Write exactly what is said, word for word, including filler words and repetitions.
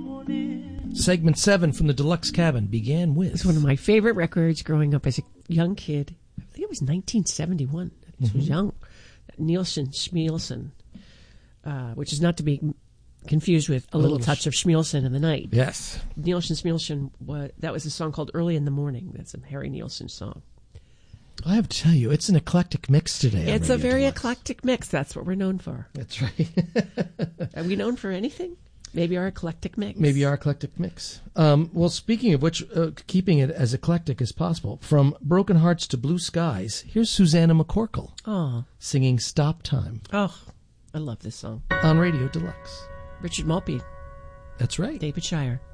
Segment seven from the Deluxe Cabin began with... It's one of my favorite records growing up as a young kid. I think it was nineteen seventy-one. It mm-hmm. was young. Nielsen Schmielsen, uh, which is not to be confused with A Little, little Touch of Schmielsen in the Night. Yes. Nielsen Schmielsen, what, that was a song called Early in the Morning. That's a Harry Nielsen song. I have to tell you, it's an eclectic mix today. It's a very Deluxe. eclectic mix. That's what we're known for. That's right. Are we known for anything? Maybe our eclectic mix. Maybe our eclectic mix. Um, well, speaking of which, uh, keeping it as eclectic as possible, from Broken Hearts to Blue Skies, here's Susanna McCorkle oh. singing Stop Time. Oh, I love this song. On Radio Deluxe. Richard Maltby. That's right. David Shire.